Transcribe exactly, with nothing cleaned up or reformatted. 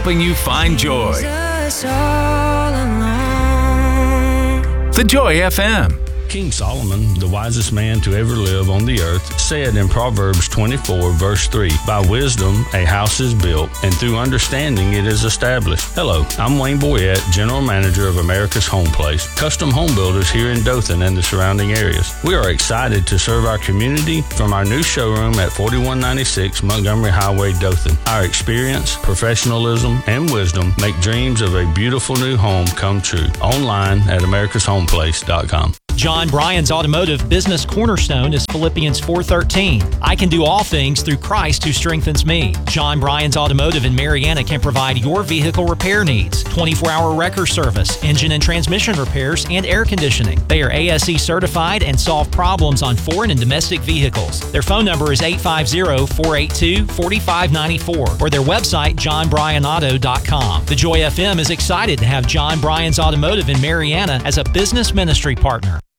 helping you find joy. The Joy F M. King Solomon, the wisest man to ever live on the earth, said in Proverbs twenty-four, verse three, "By wisdom a house is built, and through understanding it is established." Hello, I'm Wayne Boyette, General Manager of America's Home Place, custom home builders here in Dothan and the surrounding areas. We are excited to serve our community from our new showroom at forty-one ninety-six Montgomery Highway, Dothan. Our experience, professionalism, and wisdom make dreams of a beautiful new home come true. Online at americas home place dot com. John Bryan's automotive business cornerstone is Philippians four thirteen. I can do all things through Christ who strengthens me. John Bryan's Automotive in Marianna can provide your vehicle repair needs. twenty-four hour wrecker service, engine and transmission repairs, and air conditioning. They are A S E certified and solve problems on foreign and domestic vehicles. Their phone number is eight five zero, four eight two, four five nine four or their website john bryan auto dot com. The Joy F M is excited to have John Bryan's Automotive in Marianna as a business ministry partner.